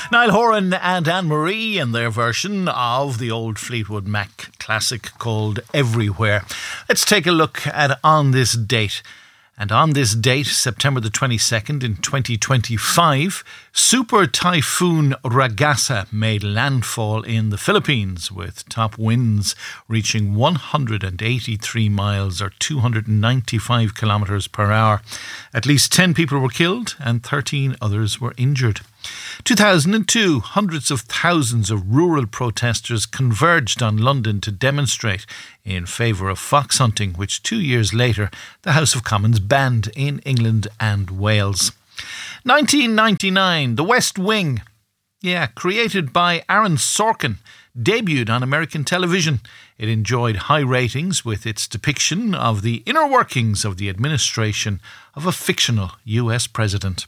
Niall Horan and Anne-Marie in their version of the old Fleetwood Mac classic called Everywhere. Let's take a look at On This Date. And on this date, September the 22nd in 2025, Super Typhoon Ragasa made landfall in the Philippines with top winds reaching 183 miles or 295 kilometres per hour. At least 10 people were killed and 13 others were injured. 2002, hundreds of thousands of rural protesters converged on London to demonstrate in favour of fox hunting, which 2 years later the House of Commons banned in England and Wales. 1999, The West Wing, created by Aaron Sorkin, debuted on American television. It enjoyed high ratings with its depiction of the inner workings of the administration of a fictional US president.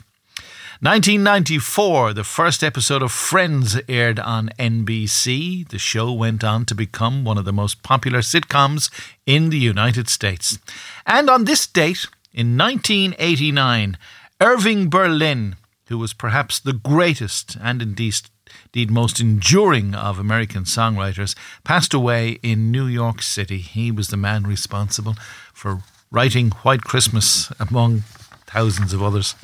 1994, the first episode of Friends aired on NBC. The show went on to become one of the most popular sitcoms in the United States. And on this date, in 1989, Irving Berlin, who was perhaps the greatest and indeed most enduring of American songwriters, passed away in New York City. He was the man responsible for writing White Christmas, among thousands of others.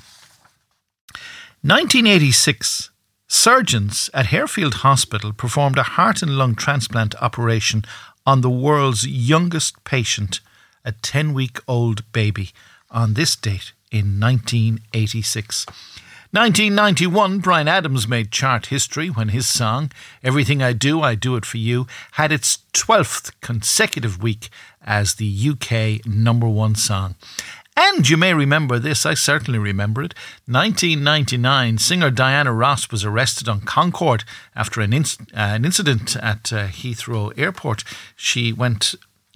1986, surgeons at Harefield Hospital performed a heart and lung transplant operation on the world's youngest patient, a 10-week-old baby, on this date in 1986. 1991, Bryan Adams made chart history when his song, Everything I Do It For You, had its 12th consecutive week as the UK #1 song. And you may remember this, I certainly remember it. 1999, singer Diana Ross was arrested on Concorde after an incident at Heathrow Airport. She went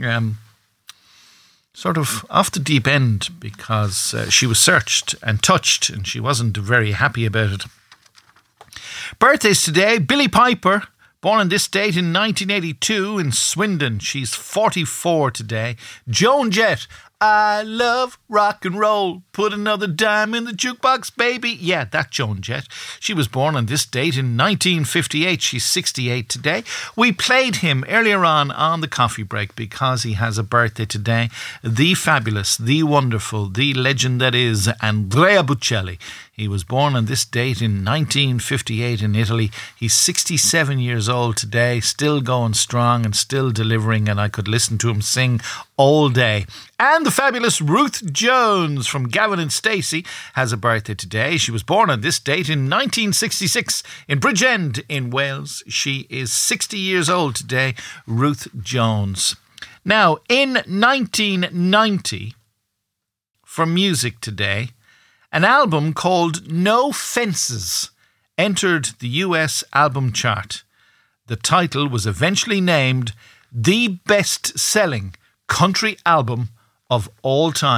sort of off the deep end because she was searched and touched and she wasn't very happy about it. Birthdays today, Billie Piper, born on this date in 1982 in Swindon. She's 44 today. Joan Jett, I love rock and roll. Put another dime in the jukebox, baby. Yeah, that Joan Jett. She was born on this date in 1958. She's 68 today. We played him earlier on the coffee break because he has a birthday today. The fabulous, the wonderful, the legend that is Andrea Bocelli. He was born on this date in 1958 in Italy. He's 67 years old today, still going strong and still delivering, and I could listen to him sing all day. And the fabulous Ruth Jones from Gavin and Stacey has a birthday today. She was born on this date in 1966 in Bridgend in Wales. She is 60 years old today, Ruth Jones. Now, in 1990, for music today, an album called No Fences entered the US album chart. The title was eventually named the best-selling country album of all time.